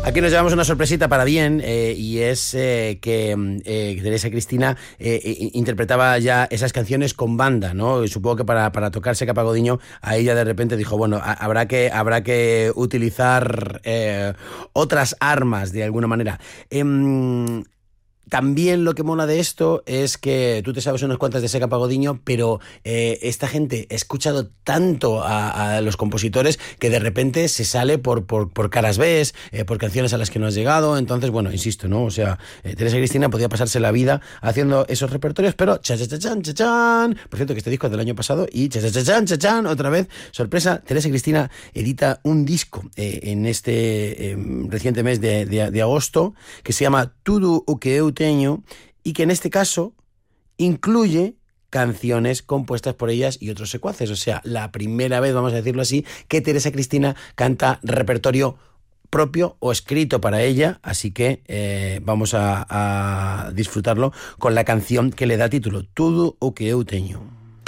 Aquí nos llevamos una sorpresita para bien y es que Teresa Cristina interpretaba ya esas canciones con banda, ¿no? Y supongo que para tocar Seca Pagodiño a ella de repente dijo, bueno, habrá que utilizar otras armas de alguna manera. También lo que mola de esto es que tú te sabes unas cuantas de Seca Pagodiño, pero esta gente ha escuchado tanto a los compositores que de repente se sale por caras B, por canciones a las que no has llegado. Entonces, bueno, insisto, ¿no? O sea, Teresa Cristina podía pasarse la vida haciendo esos repertorios, pero cha-cha-cha-chan, por cierto, que este disco es del año pasado y cha-cha-cha-chan, otra vez, sorpresa, Teresa Cristina edita un disco en este reciente mes de agosto que se llama Tudo o que eu teño y que en este caso incluye canciones compuestas por ellas y otros secuaces. O sea, la primera vez, vamos a decirlo así, que Teresa Cristina canta repertorio propio o escrito para ella, así que vamos a disfrutarlo con la canción que le da título, Tudo o que eu teño.